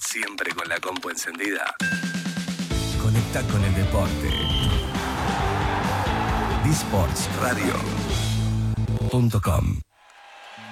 siempre con la compu encendida. Conecta con el deporte. dsportsradio.com